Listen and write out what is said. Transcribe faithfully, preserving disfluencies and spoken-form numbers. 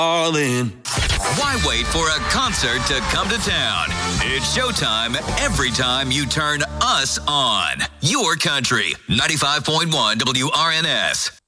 all in. Why wait for a concert to come to town? It's showtime every time you turn us on. Your country, ninety-five point one W R N S.